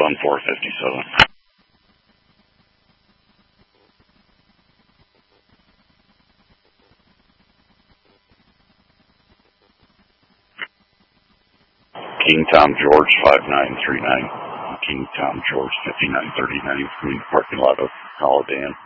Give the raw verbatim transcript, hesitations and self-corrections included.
one four fifty-seven. King Tom George five nine three nine. King Tom George fifty-nine thirty-nine. Green parking lot of Holiday Inn.